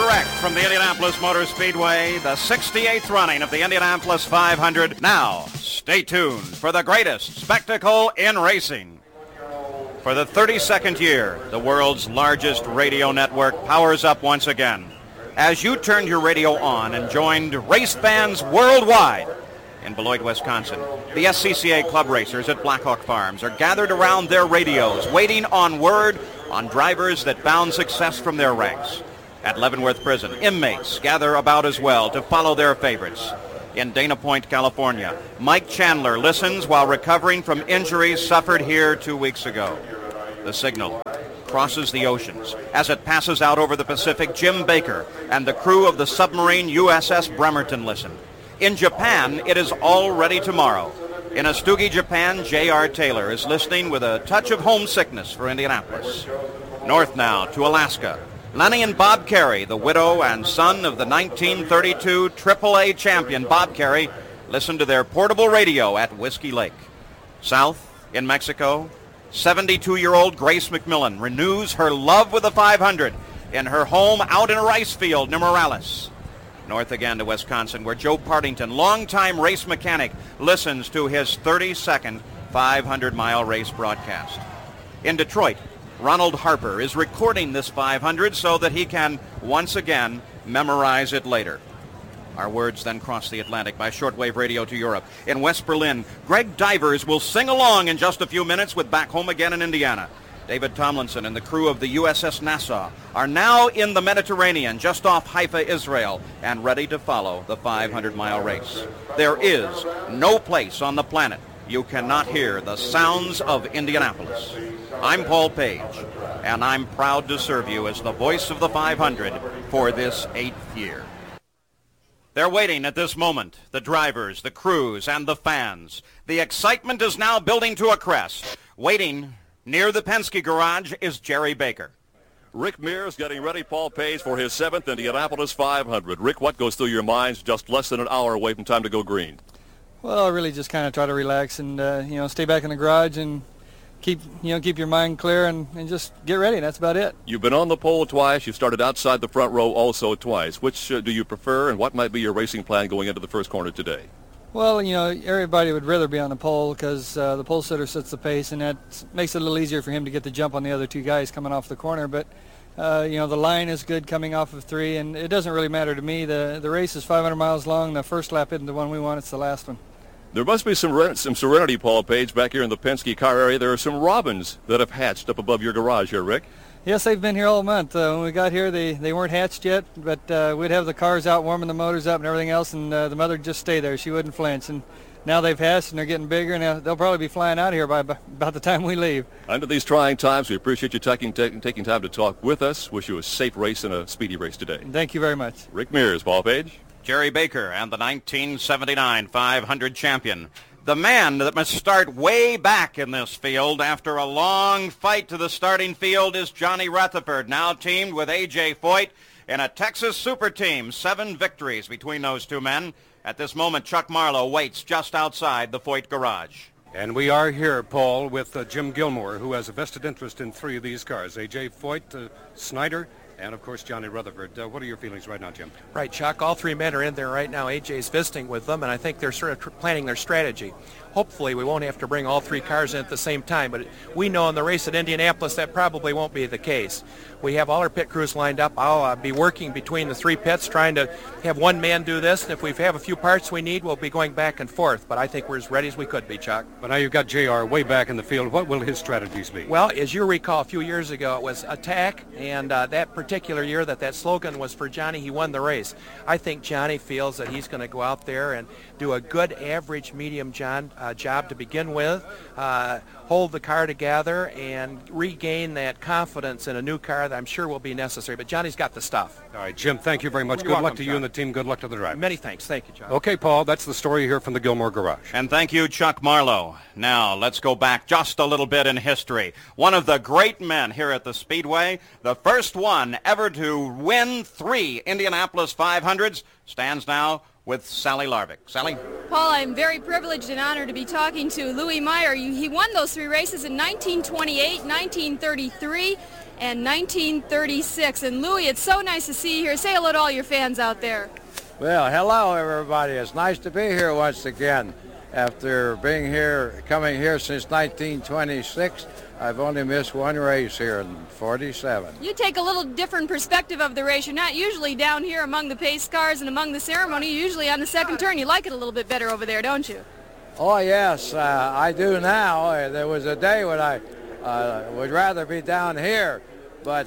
direct from the Indianapolis Motor Speedway, the 68th running of the Indianapolis 500. Now, stay tuned for the greatest spectacle in racing. For the 32nd year, the world's largest radio network powers up once again. As you turned your radio on and joined race fans worldwide in Beloit, Wisconsin, the SCCA club racers at Blackhawk Farms are gathered around their radios, waiting on word on drivers that found success from their ranks. At Leavenworth Prison, inmates gather about as well to follow their favorites. In Dana Point, California, Mike Chandler listens while recovering from injuries suffered here 2 weeks ago. The signal crosses the oceans. As it passes out over the Pacific, Jim Baker and the crew of the submarine USS Bremerton listen. In Japan, it is already tomorrow. In Astugi, Japan, J.R. Taylor is listening with a touch of homesickness for Indianapolis. North now to Alaska. Lenny and Bob Carey, the widow and son of the 1932 AAA champion Bob Carey, listen to their portable radio at Whiskey Lake. South in Mexico, 72-year-old Grace McMillan renews her love with the 500 in her home out in a rice field near Morales. North again to Wisconsin, where Joe Partington, longtime race mechanic, listens to his 32nd 500-mile race broadcast. In Detroit, Ronald Harper is recording this 500 so that he can once again memorize it later. Our words then cross the Atlantic by shortwave radio to Europe. In West Berlin, Greg Divers will sing along in just a few minutes with Back Home Again in Indiana. David Tomlinson and the crew of the USS Nassau are now in the Mediterranean just off Haifa, Israel, and ready to follow the 500-mile race. There is no place on the planet you cannot hear the sounds of Indianapolis. I'm Paul Page, and I'm proud to serve you as the voice of the 500 for this 8th year. They're waiting at this moment, the drivers, the crews, and the fans. The excitement is now building to a crest. Waiting near the Penske garage is Jerry Baker. Rick Mears getting ready, Paul Page, for his 7th Indianapolis 500. Rick, what goes through your minds just less than an hour away from time to go green? Well, I really just kind of try to relax and, stay back in the garage and keep your mind clear and just get ready. That's about it. You've been on the pole twice. You've started outside the front row also twice. Which do you prefer, and what might be your racing plan going into the first corner today? Well, everybody would rather be on the pole because the pole sitter sets the pace, and that makes it a little easier for him to get the jump on the other two guys coming off the corner. But, the line is good coming off of 3, and it doesn't really matter to me. The race is 500 miles long. The first lap isn't the one we want. It's the last one. There must be some serenity, Paul Page, back here in the Penske car area. There are some robins that have hatched up above your garage here, Rick. Yes, they've been here all month. When we got here, they weren't hatched yet, but we'd have the cars out warming the motors up and everything else, and the mother would just stay there. She wouldn't flinch. And now they've hatched, and they're getting bigger, and they'll probably be flying out of here by about the time we leave. Under these trying times, we appreciate you taking time to talk with us. Wish you a safe race and a speedy race today. Thank you very much. Rick Mears, Paul Page. Jerry Baker and the 1979 500 champion. The man that must start way back in this field after a long fight to the starting field is Johnny Rutherford, now teamed with A.J. Foyt in a Texas super team. 7 victories between those two men. At this moment, Chuck Marlowe waits just outside the Foyt garage. And we are here, Paul, with Jim Gilmore, who has a vested interest in 3 of these cars. A.J. Foyt, Snyder, and, of course, Johnny Rutherford. What are your feelings right now, Jim? Right, Chuck. All 3 men are in there right now. AJ's visiting with them, and I think they're sort of planning their strategy. Hopefully, we won't have to bring all 3 cars in at the same time, but we know in the race at Indianapolis that probably won't be the case. We have all our pit crews lined up. I'll be working between the 3 pits, trying to have one man do this, and if we have a few parts we need, we'll be going back and forth. But I think we're as ready as we could be, Chuck. But now you've got JR way back in the field. What will his strategies be? Well, as you recall, a few years ago, it was attack, and that particular year that slogan was for Johnny, he won the race. I think Johnny feels that he's going to go out there and do a good average medium job to begin with, hold the car together, and regain that confidence in a new car that I'm sure will be necessary. But Johnny's got the stuff. All right, Jim, thank you very much. You're good luck welcome, to you John. and the team. Good luck to the driver. Many thanks. Thank you, John. Okay, Paul, that's the story here from the Gilmore Garage. And thank you, Chuck Marlowe. Now, let's go back just a little bit in history. One of the great men here at the Speedway, the first one ever to win 3 Indianapolis 500s, stands now with Sally Larvick. Sally? Paul, I'm very privileged and honored to be talking to Louis Meyer. He won those 3 races in 1928, 1933, and 1936. And Louis, it's so nice to see you here. Say hello to all your fans out there. Well, hello everybody. It's nice to be here once again. After coming here since 1926, I've only missed one race here in 47. You take a little different perspective of the race. You're not usually down here among the pace cars and among the ceremony. You're usually on the second turn. You like it a little bit better over there, don't you? Oh, yes, I do now. There was a day when I would rather be down here, but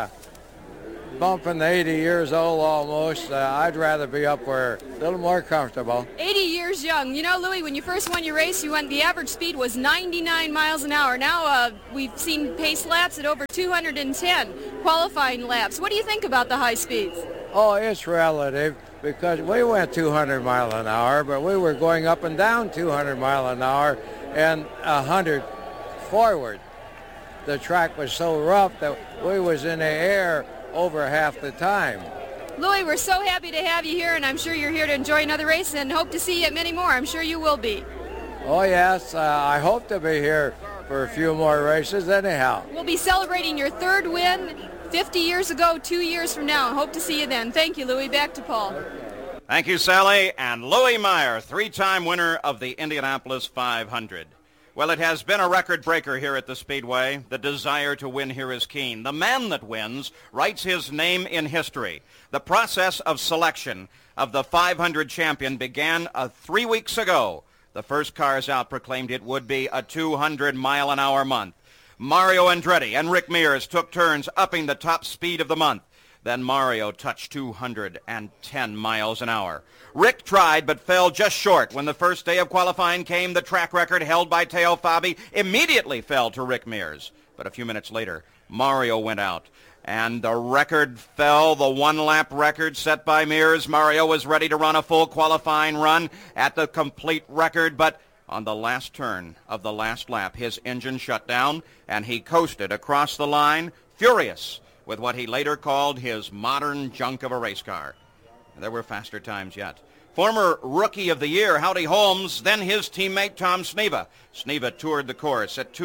bumping 80 years old almost, I'd rather be up where a little more comfortable. 80 years young. You know, Louis, when you first won your race, the average speed was 99 miles an hour. Now we've seen pace laps at over 210 qualifying laps. What do you think about the high speeds? Oh, it's relative because we went 200 miles an hour, but we were going up and down 200 miles an hour and 100 forward. The track was so rough that we was in the air over half the time. Louis, we're so happy to have you here, and I'm sure you're here to enjoy another race and hope to see you at many more. I'm sure you will be. Oh, yes. I hope to be here for a few more races anyhow. We'll be celebrating your third win 50 years ago, 2 years from now. Hope to see you then. Thank you, Louis. Back to Paul. Thank you, Sally. And Louis Meyer, three-time winner of the Indianapolis 500. Well, it has been a record breaker here at the Speedway. The desire to win here is keen. The man that wins writes his name in history. The process of selection of the 500 champion began 3 weeks ago. The first cars out proclaimed it would be a 200-mile-an-hour month. Mario Andretti and Rick Mears took turns upping the top speed of the month. Then Mario touched 210 miles an hour. Rick tried but fell just short. When the first day of qualifying came, the track record held by Teo Fabi immediately fell to Rick Mears. But a few minutes later, Mario went out, and the record fell, the one-lap record set by Mears. Mario was ready to run a full qualifying run at the complete record, but on the last turn of the last lap, his engine shut down, and he coasted across the line, furious with what he later called his modern junk of a race car. There were faster times yet. Former Rookie of the Year, Howdy Holmes, then his teammate Tom Sneva. Sneva toured the course at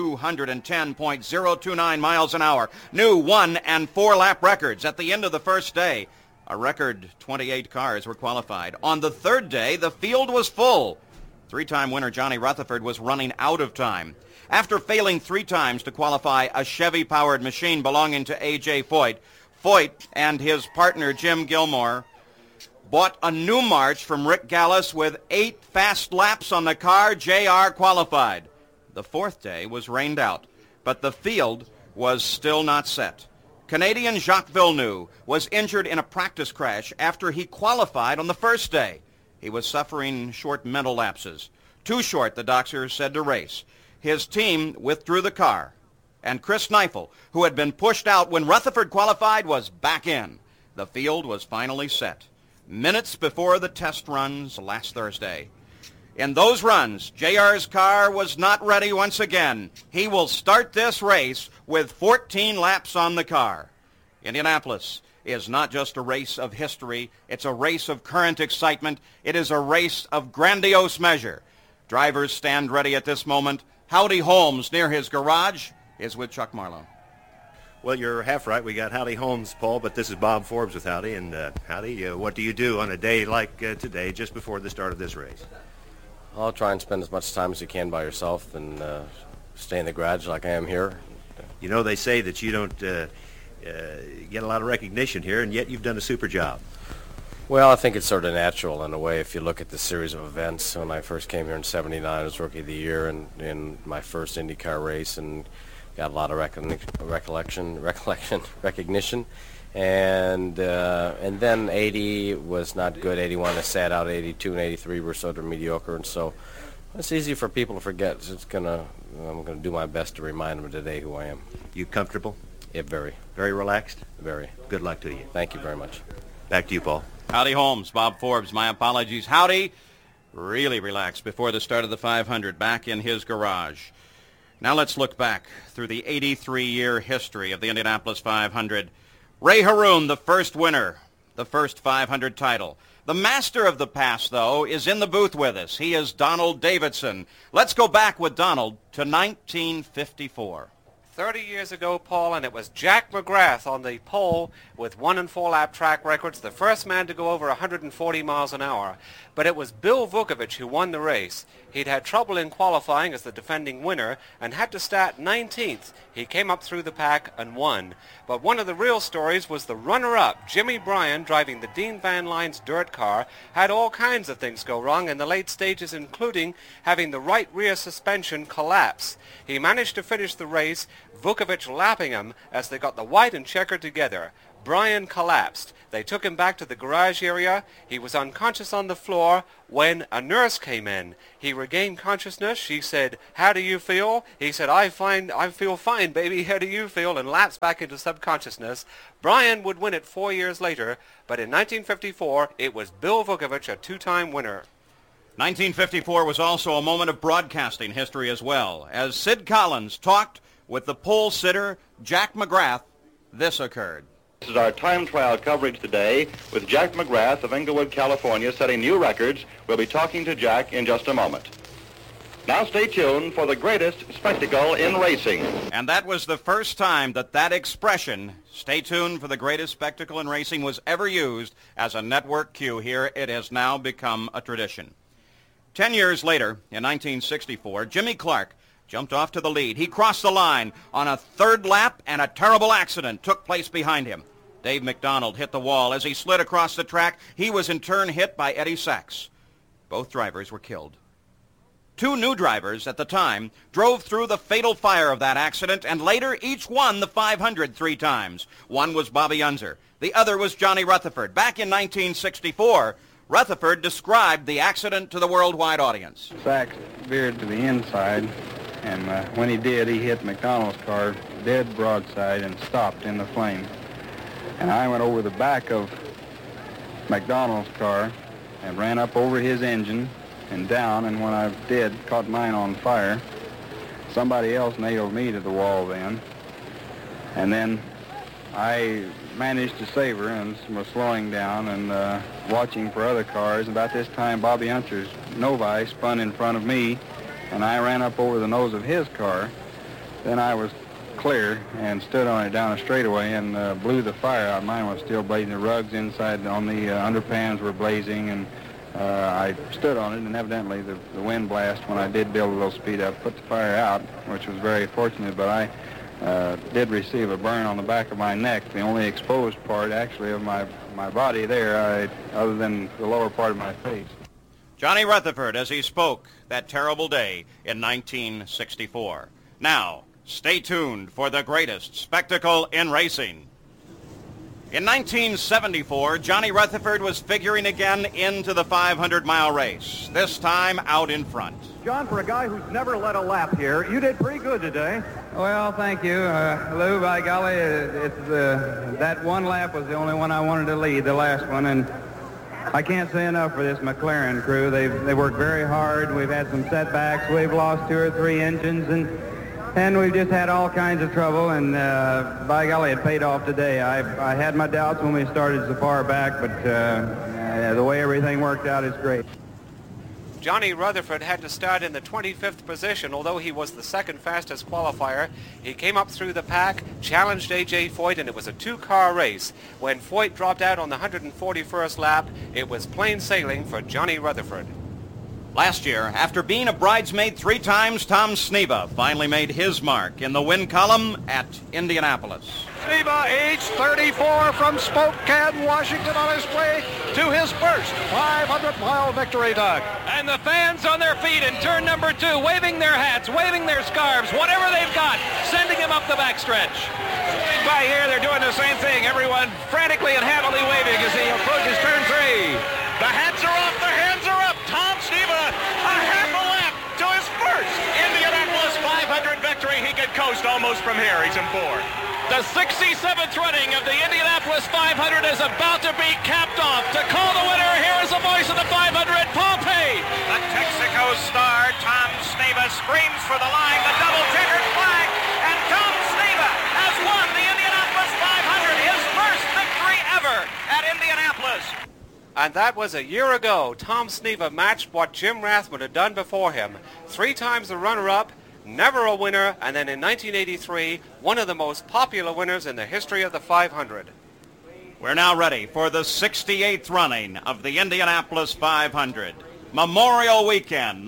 210.029 miles an hour. New 1- and 4-lap records at the end of the first day. A record 28 cars were qualified. On the third day, the field was full. Three-time winner Johnny Rutherford was running out of time. After failing 3 times to qualify a Chevy-powered machine belonging to A.J. Foyt, Foyt and his partner Jim Gilmore bought a new March from Rick Gallis with 8 fast laps on the car. JR qualified. The fourth day was rained out, but the field was still not set. Canadian Jacques Villeneuve was injured in a practice crash after he qualified on the first day. He was suffering short mental lapses. Too short, the doctor said, to race. His team withdrew the car, and Chris Neifel, who had been pushed out when Rutherford qualified, was back in. The field was finally set, minutes before the test runs last Thursday. In those runs, JR's car was not ready once again. He will start this race with 14 laps on the car. Indianapolis is not just a race of history. It's a race of current excitement. It is a race of grandiose measure. Drivers stand ready at this moment. Howdy Holmes, near his garage, is with Chuck Marlowe. Well, you're half right. We got Howdy Holmes, Paul, but this is Bob Forbes with Howdy. And Howdy, what do you do on a day like today, just before the start of this race? I'll try and spend as much time as you can by yourself and stay in the garage like I am here. You know, they say that you don't get a lot of recognition here, and yet you've done a super job. Well, I think it's sort of natural in a way. If you look at the series of events, when I first came here in '79, I was Rookie of the Year and in my first IndyCar race, and got a lot of recognition. And then 80 was not good. 81 I sat out. 82 and 83 were sort of mediocre, and so it's easy for people to forget. So I'm gonna do my best to remind them today who I am. You comfortable? Yeah, very. Very relaxed? Very. Good luck to you. Thank you very much. Back to you, Paul. Howdy Holmes, Bob Forbes, my apologies. Howdy, really relaxed before the start of the 500, back in his garage. Now let's look back through the 83-year history of the Indianapolis 500. Ray Haroon, the first winner, the first 500 title. The master of the past, though, is in the booth with us. He is Donald Davidson. Let's go back with Donald to 1954. 30 years ago, Paul, and it was Jack McGrath on the pole with 1 and 4 lap track records, the first man to go over 140 miles an hour. But it was Bill Vukovich who won the race. He'd had trouble in qualifying as the defending winner and had to start 19th. He came up through the pack and won. But one of the real stories was the runner-up, Jimmy Bryan, driving the Dean Van Lines dirt car, had all kinds of things go wrong in the late stages, including having the right rear suspension collapse. He managed to finish the race, Vukovich lapping him as they got the white and checker together. Bryan collapsed. They took him back to the garage area. He was unconscious on the floor when a nurse came in. He regained consciousness. She said, "How do you feel?" He said, I feel fine, baby. How do you feel?" and lapsed back into subconsciousness. Bryan would win it 4 years later, but in 1954, it was Bill Vukovich, a two-time winner. 1954 was also a moment of broadcasting history as well. As Sid Collins talked with the pole sitter, Jack McGrath, this occurred. This is our time trial coverage today with Jack McGrath of Inglewood, California, setting new records. We'll be talking to Jack in just a moment. Now stay tuned for the greatest spectacle in racing. And that was the first time that expression, "Stay tuned for the greatest spectacle in racing," was ever used as a network cue here. It has now become a tradition. 10 years later, in 1964, Jimmy Clark jumped off to the lead. He crossed the line on a third lap, and a terrible accident took place behind him. Dave McDonald hit the wall. As he slid across the track, he was in turn hit by Eddie Sachs. Both drivers were killed. 2 new drivers at the time drove through the fatal fire of that accident and later each won the 500 3 times. One was Bobby Unser. The other was Johnny Rutherford. Back in 1964, Rutherford described the accident to the worldwide audience. Sachs veered to the inside, and when he did, he hit McDonald's car dead broadside and stopped in the flame. And I went over the back of McDonald's car and ran up over his engine and down, and when I did, caught mine on fire. Somebody else nailed me to the wall then. And then I managed to save her and was slowing down and watching for other cars. About this time, Bobby Unser's Novi spun in front of me, and I ran up over the nose of his car. Then I was clear and stood on it down a straightaway and blew the fire out. Mine was still blazing. The rugs inside on the underpans were blazing, and I stood on it, and evidently the wind blast, when I did build a little speed up, put the fire out, which was very fortunate, but I did receive a burn on the back of my neck, the only exposed part actually of my body there, other than the lower part of my face. Johnny Rutherford as he spoke that terrible day in 1964. Now, stay tuned for the greatest spectacle in racing. In 1974, Johnny Rutherford was figuring again into the 500-mile race, this time out in front. John, for a guy who's never led a lap here, you did pretty good today. Well, thank you. Lou, by golly, that one lap was the only one I wanted to lead, the last one, and I can't say enough for this McLaren crew. They worked very hard. We've had some setbacks. We've lost 2 or 3 engines, and we've just had all kinds of trouble, and by golly, it paid off today. I had my doubts when we started so far back, but the way everything worked out is great. Johnny Rutherford had to start in the 25th position, although he was the second fastest qualifier. He came up through the pack, challenged A.J. Foyt, and it was a 2-car race. When Foyt dropped out on the 141st lap, it was plain sailing for Johnny Rutherford. Last year, after being a bridesmaid 3 times, Tom Sneva finally made his mark in the win column at Indianapolis. Sneva, age 34, from Spokane, Washington, on his way to his first 500-mile victory, Doug. And the fans on their feet in turn number 2, waving their hats, waving their scarves, whatever they've got, sending him up the backstretch. By here, they're doing the same thing. Everyone frantically and happily waving as he approaches turn 3. The hats are off, the hands are up. Tom Sneva, a half a lap to his first Indianapolis 500 victory. He could coast almost from here. He's in 4th. The 67th running of the Indianapolis 500 is about to be capped off. To call the winner, here is the voice of the 500, Paul Page. The Texaco star, Tom Sneva, screams for the line, the double checkered flag, and Tom Sneva has won the Indianapolis 500, his first victory ever at Indianapolis. And that was a year ago. Tom Sneva matched what Jim Rathman had done before him. 3 times the runner-up, never a winner, and then in 1983, one of the most popular winners in the history of the 500. We're now ready for the 68th running of the Indianapolis 500. Memorial Weekend,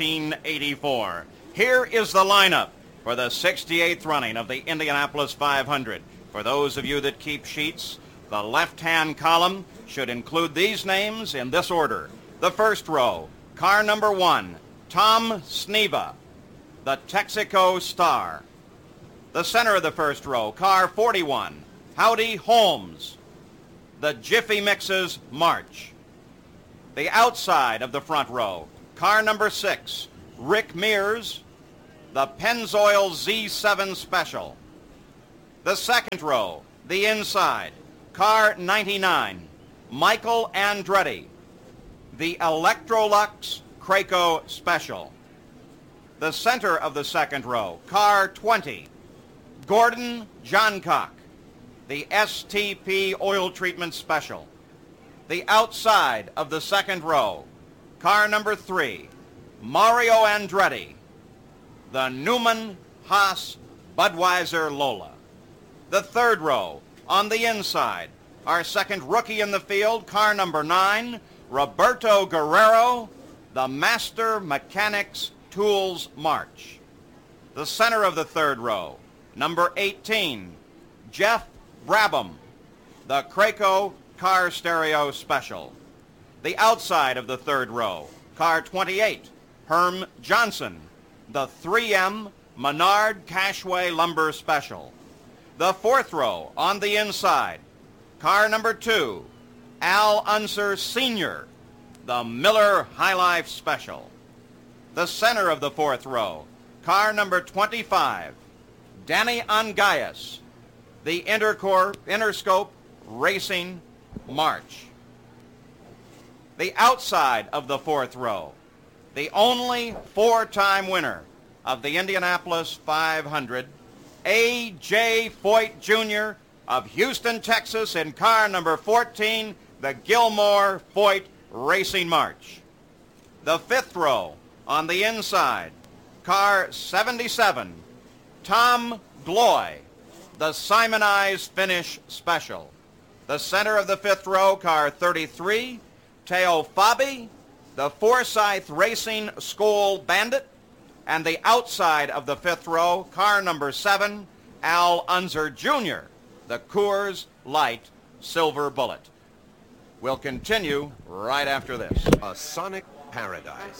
1984. Here is the lineup for the 68th running of the Indianapolis 500. For those of you that keep sheets, the left-hand column should include these names in this order. The first row, car number 1, Tom Sneva, the Texaco Star. The center of the first row, car 41, Howdy Holmes, the Jiffy Mixes March. The outside of the front row, car number 6, Rick Mears, the Pennzoil Z7 Special. The second row, the inside, car 99, Michael Andretti, the Electrolux Craco Special. The center of the second row, car 20, Gordon Johncock, the STP Oil Treatment Special. The outside of the second row, car number 3, Mario Andretti, the Newman Haas Budweiser Lola. The third row, on the inside, our second rookie in the field, car number 9, Roberto Guerrero, the Master Mechanics Tools March. The center of the third row, number 18, Jeff Brabham, the Craco Car Stereo Special. The outside of the third row, car 28, Herm Johnson, the 3M Menard Cashway Lumber Special. The fourth row, on the inside, car number 2, Al Unser Sr., the Miller High Life Special. The center of the fourth row, car number 25, Danny Angayas, the Interscope Racing March. The outside of the fourth row, the only 4-time winner of the Indianapolis 500, A.J. Foyt Jr. of Houston, Texas, in car number 14, the Gilmore Foyt Racing March. The fifth row, on the inside, car 77, Tom Gloy, the Simonized Finish Special. The center of the fifth row, car 33, Teo Fabi, the Forsyth Racing School Bandit. And the outside of the fifth row, car number 7, Al Unser Jr., the Coors Light Silver Bullet. We'll continue right after this. A Sonic Paradise.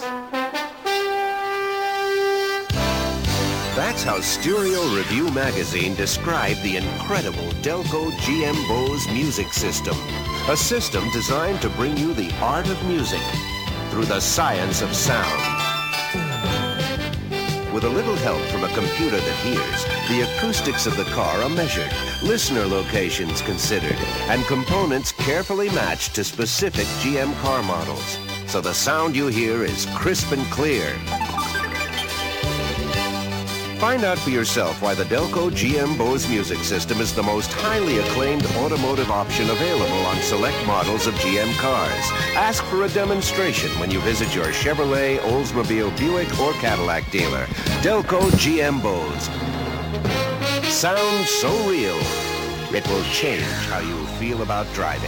That's how Stereo Review magazine described the incredible Delco GM Bose music system. A system designed to bring you the art of music through the science of sound. With a little help from a computer that hears, the acoustics of the car are measured, listener locations considered, and components carefully matched to specific GM car models. So the sound you hear is crisp and clear. Find out for yourself why the Delco GM Bose music system is the most highly acclaimed automotive option available on select models of GM cars. Ask for a demonstration when you visit your Chevrolet, Oldsmobile, Buick, or Cadillac dealer. Delco GM Bose. Sounds so real, it will change how you feel about driving.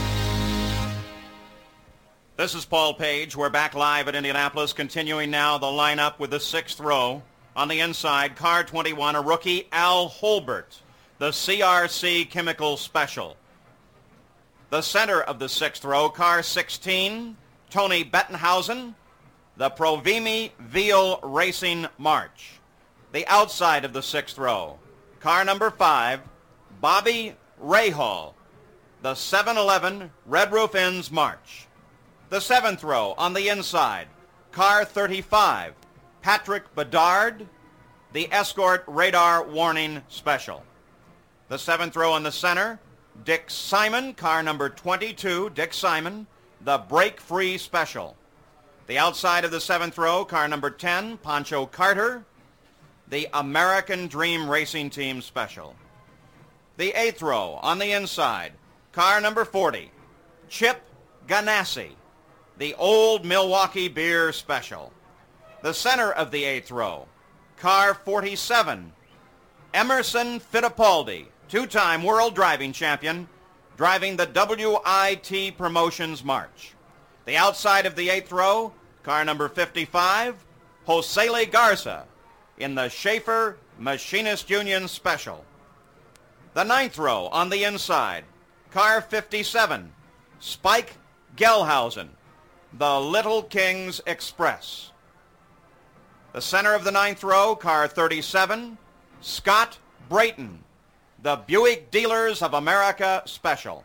This is Paul Page. We're back live at Indianapolis, continuing now the lineup with the sixth row. On the inside, car 21, a rookie, Al Holbert, the CRC Chemical Special. The center of the sixth row, car 16, Tony Bettenhausen, the Provimi Veal Racing March. The outside of the sixth row, car number 5, Bobby Rahal, the 711 Red Roof Inns March. The seventh row, on the inside, car 35, Patrick Bedard, the Escort Radar Warning Special. The seventh row in the center, Dick Simon, car number 22, Dick Simon, the Break Free Special. The outside of the seventh row, car number 10, Pancho Carter, the American Dream Racing Team Special. The eighth row on the inside, car number 40, Chip Ganassi, the Old Milwaukee Beer Special. The center of the eighth row, car 47, Emerson Fittipaldi, two-time world driving champion, driving the WIT Promotions March. The outside of the 8th row, car number 55, Josele Garza in the Schaefer Machinist Union Special. The 9th row on the inside, car 57, Spike Gelhausen, the Little Kings Express. The center of the 9th row, car 37, Scott Brayton, the Buick Dealers of America Special.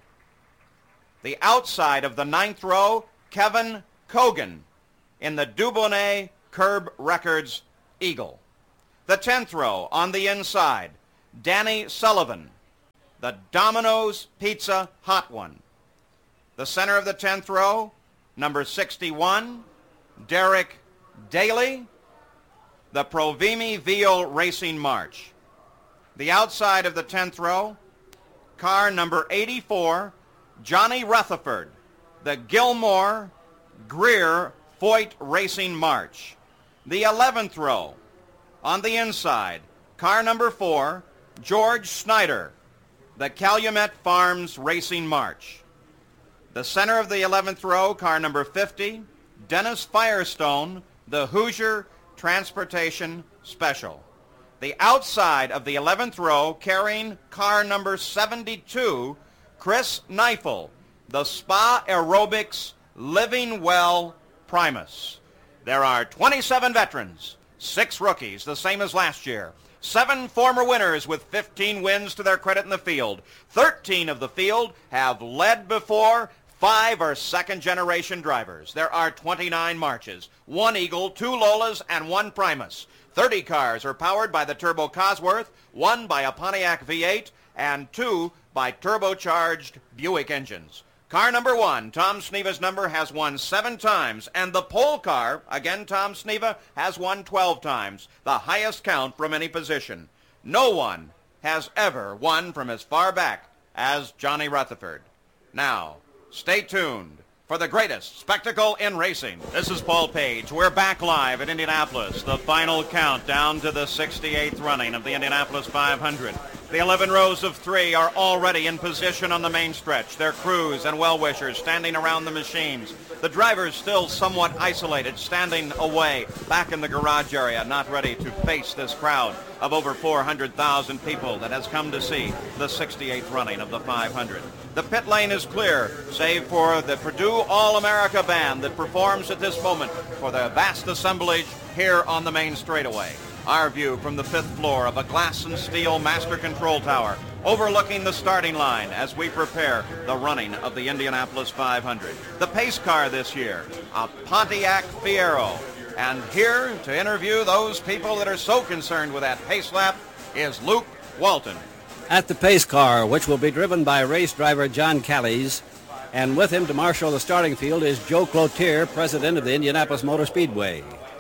The outside of the 9th row, Kevin Cogan in the Dubonnet Curb Records Eagle. The 10th row on the inside, Danny Sullivan, the Domino's Pizza Hot One. The center of the 10th row, number 61, Derek Daly, the Provimi Veal Racing March. The outside of the 10th row, car number 84, Johnny Rutherford, the Gilmore Greer Foyt Racing March. The 11th row, on the inside, car number 4, George Snyder, the Calumet Farms Racing March. The center of the 11th row, car number 50, Dennis Firestone, the Hoosier Transportation Special. The outside of the 11th row, carrying car number 72, Chris Neifel, the Spa Aerobics Living Well Primus. There are 27 veterans, 6 rookies, the same as last year. 7 former winners with 15 wins to their credit in the field. 13 of the field have led before. 5 are second-generation drivers. There are 29 marches, 1 Eagle, 2 Lolas, and 1 Primus. 30 cars are powered by the Turbo Cosworth, 1 by a Pontiac V8, and 2 by turbocharged Buick engines. Car number 1, Tom Sneva's number, has won 7 times, and the pole car, again Tom Sneva, has won 12 times, the highest count from any position. No one has ever won from as far back as Johnny Rutherford. Now, stay tuned for the greatest spectacle in racing. This is Paul Page. We're back live at Indianapolis. The final countdown to the 68th running of the Indianapolis 500. The 11 rows of 3 are already in position on the main stretch. Their crews and well-wishers standing around the machines. The drivers still somewhat isolated, standing away back in the garage area, not ready to face this crowd of over 400,000 people that has come to see the 68th running of the 500. The pit lane is clear, save for the Purdue All-America Band that performs at this moment for the vast assemblage here on the main straightaway. Our view from the 5th floor of a glass and steel master control tower overlooking the starting line as we prepare the running of the Indianapolis 500. The pace car this year, a Pontiac Fiero. And here to interview those people that are so concerned with that pace lap is Luke Walton. At the pace car, which will be driven by race driver John Callies, and with him to marshal the starting field is Joe Cloutier, president of the Indianapolis Motor Speedway.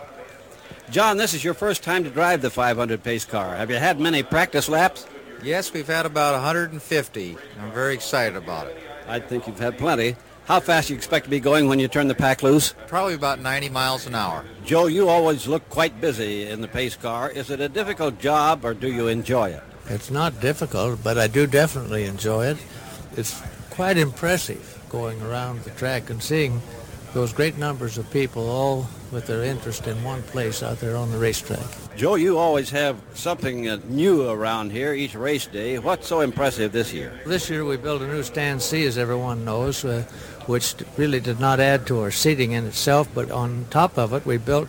John, this is your first time to drive the 500 pace car. Have you had many practice laps? Yes, we've had about 150. I'm very excited about it. I think you've had plenty. How fast do you expect to be going when you turn the pack loose? Probably about 90 miles an hour. Joe, you always look quite busy in the pace car. Is it a difficult job, or do you enjoy it? It's not difficult, but I do definitely enjoy it. It's quite impressive going around the track and seeing those great numbers of people all with their interest in one place out there on the racetrack. Joe, you always have something new around here each race day. What's so impressive this year? This year we built a new stand C, as everyone knows, which really did not add to our seating in itself, but on top of it we built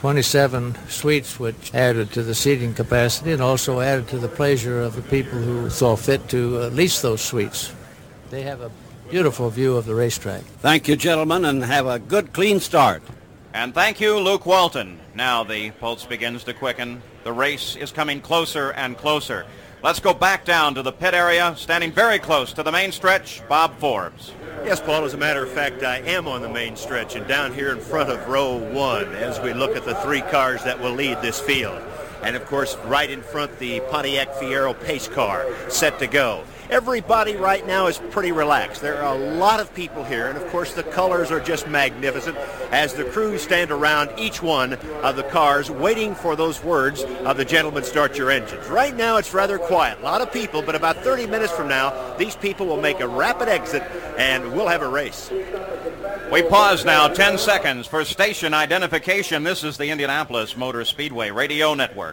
27 suites, which added to the seating capacity and also added to the pleasure of the people who saw fit to lease those suites. They have a beautiful view of the racetrack. Thank you, gentlemen, and have a good, clean start. And thank you, Luke Walton. Now the pulse begins to quicken. The race is coming closer and closer. Let's go back down to the pit area, standing very close to the main stretch, Bob Forbes. Yes, Paul, as a matter of fact, I am on the main stretch and down here in front of row 1 as we look at the 3 cars that will lead this field. And, of course, right in front, the Pontiac Fiero pace car set to go. everybody right now is pretty relaxed. There are a lot of people here, and of course the colors are just magnificent as the crews stand around each one of the cars waiting for those words of the gentlemen start your engines. Right now it's rather quiet. A lot of people, but about 30 minutes from now, these people will make a rapid exit and we'll have a race. We pause now 10 seconds for station identification. This is the Indianapolis Motor Speedway Radio Network.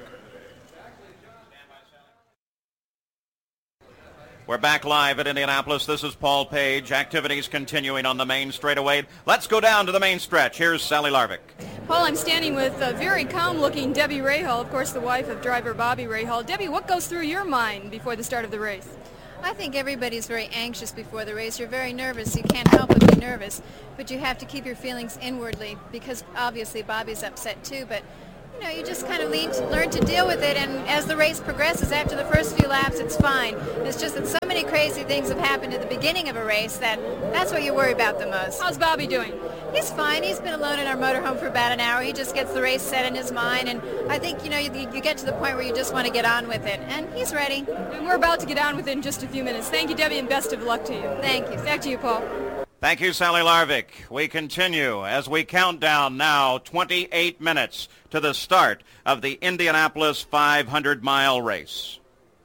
We're back live at Indianapolis. This is Paul Page. Activities continuing on the main straightaway. Let's go down to the main stretch. Here's Sally Larvik. Paul, I'm standing with a very calm-looking Debbie Rahal, of course the wife of driver Bobby Rahal. Debbie, what goes through your mind before the start of the race? I think everybody's very anxious before the race. You're very nervous. You can't help but be nervous. But you have to keep your feelings inwardly because obviously Bobby's upset too. But you know, you just kind of learn to deal with it, and as the race progresses, after the first few laps, it's fine. It's just that so many crazy things have happened at the beginning of a race that's what you worry about the most. How's Bobby doing? He's fine. He's been alone in our motorhome for about an hour. He just gets the race set in his mind, and I think, you know, you get to the point where you just want to get on with it, and he's ready. And we're about to get on with it in just a few minutes. Thank you, Debbie, and best of luck to you. Thank you. Back to you, Paul. Thank you, Sally Larvik. We continue as we count down now 28 minutes to the start of the Indianapolis 500-mile race.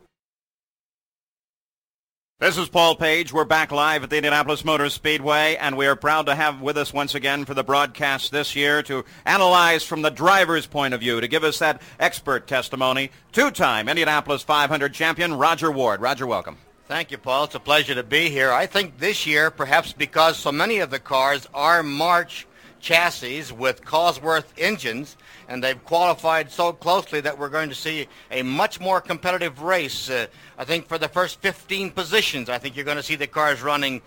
This is Paul Page. We're back live at the Indianapolis Motor Speedway, and we are proud to have with us once again for the broadcast this year to analyze from the driver's point of view, to give us that expert testimony, two-time Indianapolis 500 champion Roger Ward. Roger, welcome. Thank you, Paul. It's a pleasure to be here. I think this year, perhaps because so many of the cars are March chassis with Cosworth engines, and they've qualified so closely that we're going to see a much more competitive race. I think for the first 15 positions, I think you're going to see the cars running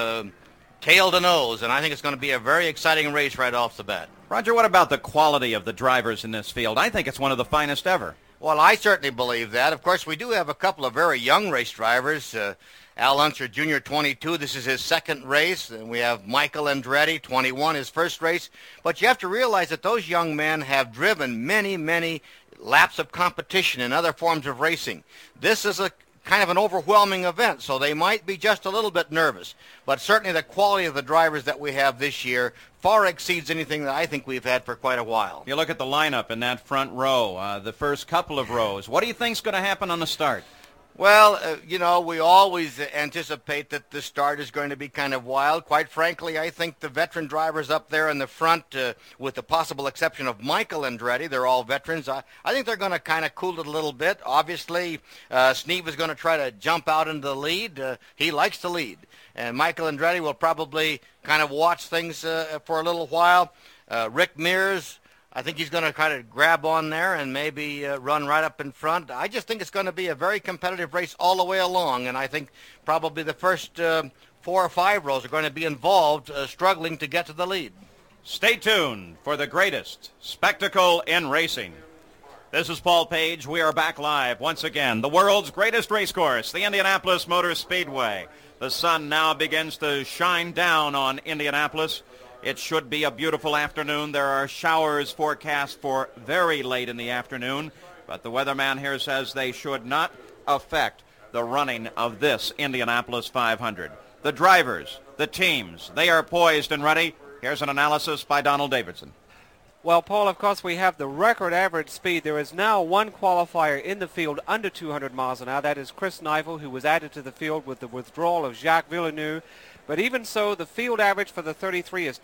tail to nose, and I think it's going to be a very exciting race right off the bat. Roger, what about the quality of the drivers in this field? I think it's one of the finest ever. Well, I certainly believe that. Of course, we do have a couple of very young race drivers. Al Unser Jr., 22, this is his second race. And we have Michael Andretti, 21, his first race. But you have to realize that those young men have driven many, many laps of competition in other forms of racing. This is a kind of an overwhelming event, so they might be just a little bit nervous. But certainly the quality of the drivers that we have this year far exceeds anything that I think we've had for quite a while. You look at the lineup in that front row, the first couple of rows. What do you think's going to happen on the start? Well, you know, we always anticipate that the start is going to be kind of wild. Quite frankly, I think the veteran drivers up there in the front, with the possible exception of Michael Andretti, they're all veterans. I think they're going to kind of cool it a little bit. Obviously, Sneeve is going to try to jump out into the lead. He likes to lead. And Michael Andretti will probably kind of watch things for a little while. Rick Mears, I think he's going to kind of grab on there and maybe run right up in front. I just think it's going to be a very competitive race all the way along, and I think probably the first 4 or 5 rows are going to be involved, struggling to get to the lead. Stay tuned for the greatest spectacle in racing. This is Paul Page. We are back live once again. The world's greatest race course, the Indianapolis Motor Speedway. The sun now begins to shine down on Indianapolis. It should be a beautiful afternoon. There are showers forecast for very late in the afternoon, but the weatherman here says they should not affect the running of this Indianapolis 500. The drivers, the teams, they are poised and ready. Here's an analysis by Donald Davidson. Well, Paul, of course, we have the record average speed. There is now one qualifier in the field under 200 miles an hour. That is Chris Neifel, who was added to the field with the withdrawal of Jacques Villeneuve. But even so, the field average for the 33 is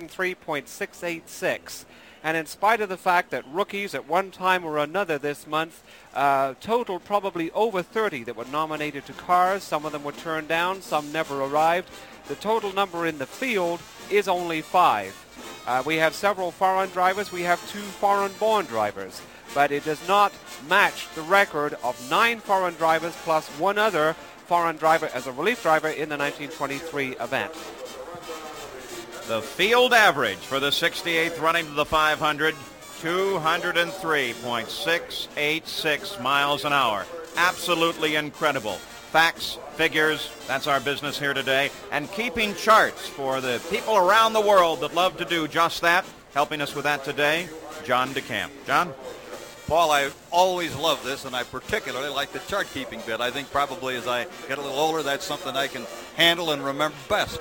203.686. And in spite of the fact that rookies at one time or another this month totaled probably over 30 that were nominated to cars, some of them were turned down, some never arrived, the total number in the field is only 5. We have several foreign drivers. We have 2 foreign-born drivers. But it does not match the record of 9 foreign drivers plus 1 other foreign driver as a relief driver in the 1923 event. The field average for the 68th running of the 500, 203.686 miles an hour. Absolutely incredible. Facts, figures, that's our business here today. And keeping charts for the people around the world that love to do just that. Helping us with that today, John DeCamp. John? Paul, I always love this, and I particularly like the chart-keeping bit. I think probably as I get a little older, that's something I can handle and remember best.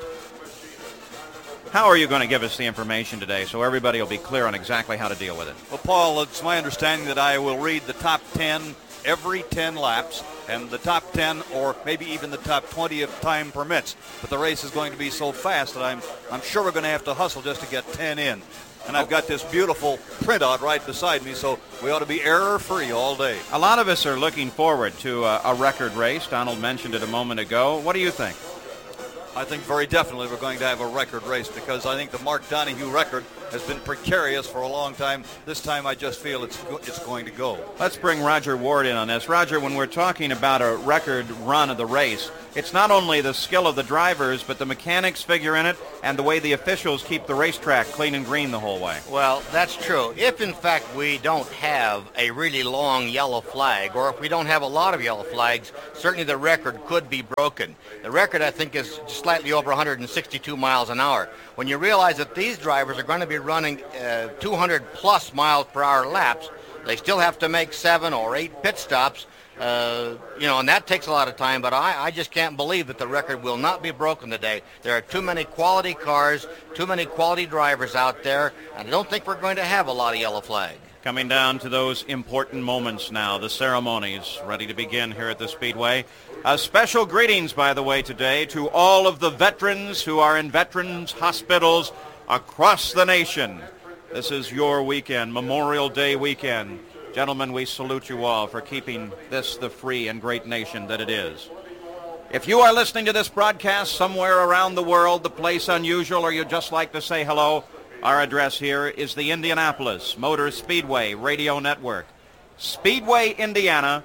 How are you going to give us the information today so everybody will be clear on exactly how to deal with it? Well, Paul, it's my understanding that I will read the top 10 every 10 laps, and the top 10 or maybe even the top 20 if time permits. But the race is going to be so fast that I'm sure we're going to have to hustle just to get 10 in. And I've got this beautiful printout right beside me, so we ought to be error-free all day. A lot of us are looking forward to a record race. Donald mentioned it a moment ago. What do you think? I think very definitely we're going to have a record race because I think the Mark Donohue record has been precarious for a long time. This time I just feel it's going to go. Let's bring Roger Ward in on this. Roger, when we're talking about a record run of the race, it's not only the skill of the drivers, but the mechanics figure in it and the way the officials keep the racetrack clean and green the whole way. Well, that's true. If, in fact, we don't have a really long yellow flag, or if we don't have a lot of yellow flags, certainly the record could be broken. The record, I think, is slightly over 162 miles an hour. When you realize that these drivers are going to be running 200-plus miles per hour laps, they still have to make 7 or 8 pit stops, and that takes a lot of time, but I just can't believe that the record will not be broken today. There are too many quality cars, too many quality drivers out there, and I don't think we're going to have a lot of yellow flag. Coming down to those important moments now, the ceremonies ready to begin here at the Speedway. Special greetings, by the way, today to all of the veterans who are in veterans hospitals across the nation. This is your weekend, Memorial Day weekend. Gentlemen, we salute you all for keeping this the free and great nation that it is. If you are listening to this broadcast somewhere around the world, the place unusual, or you'd just like to say hello, our address here is the Indianapolis Motor Speedway Radio Network. Speedway, Indiana,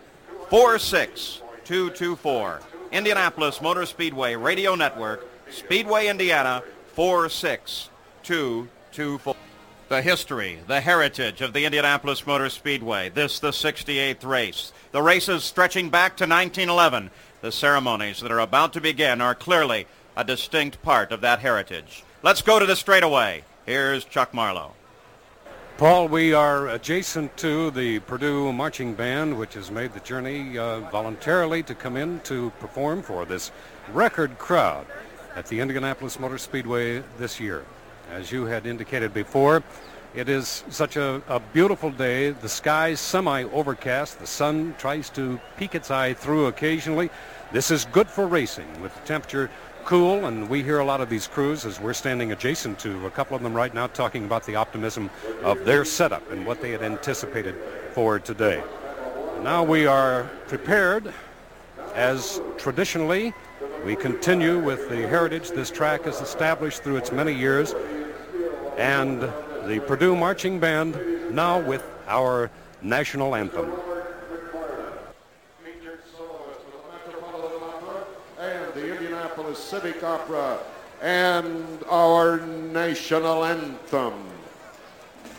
46224. Indianapolis Motor Speedway Radio Network, Speedway, Indiana, 46224. The history, the heritage of the Indianapolis Motor Speedway. This, the 68th race. The races stretching back to 1911. The ceremonies that are about to begin are clearly a distinct part of that heritage. Let's go to the straightaway. Here's Chuck Marlowe. Paul, we are adjacent to the Purdue Marching Band, which has made the journey voluntarily to come in to perform for this record crowd at the Indianapolis Motor Speedway this year. As you had indicated before, it is such a beautiful day. The sky's semi-overcast. The sun tries to peek its eye through occasionally. This is good for racing with the temperature cool, and we hear a lot of these crews as we're standing adjacent to a couple of them right now talking about the optimism of their setup and what they had anticipated for today. Now we are prepared as traditionally we continue with the heritage this track has established through its many years, and the Purdue Marching Band now with our national anthem. And the Indianapolis Civic Opera and our national anthem.